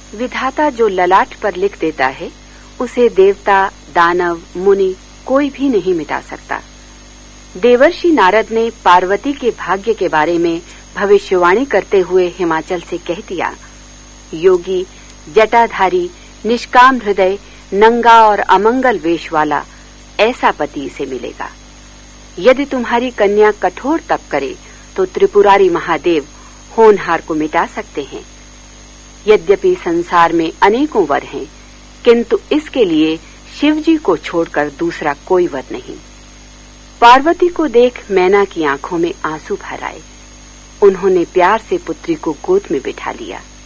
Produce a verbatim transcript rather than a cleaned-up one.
विधाता जो ललाट पर लिख देता है उसे देवता, दानव, मुनि कोई भी नहीं मिटा सकता। देवर्षि नारद ने पार्वती के भाग्य के बारे में भविष्यवाणी करते हुए हिमाचल से कह दिया, योगी, जटाधारी, निष्काम हृदय, नंगा और अमंगल वेश वाला ऐसा पति इसे मिलेगा। यदि तुम्हारी कन्या कठोर तप करे तो त्रिपुरारी महादेव होनहार को मिटा सकते हैं। यद्यपि संसार में अनेकों वर हैं, किंतु इसके लिए शिवजी को छोड़कर दूसरा कोई वर नहीं। पार्वती को देख मैना की आंखों में आंसू भर आए। उन्होंने प्यार से पुत्री को गोद में बिठा लिया।